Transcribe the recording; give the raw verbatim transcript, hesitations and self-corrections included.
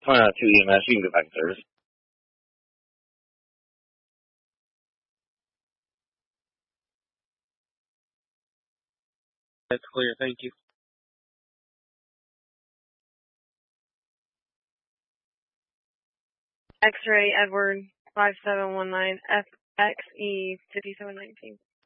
Uh, two E M S, you can go back to service. That's clear. Thank you. X-ray Edward five seven one nine F X E fifty-seven nineteen.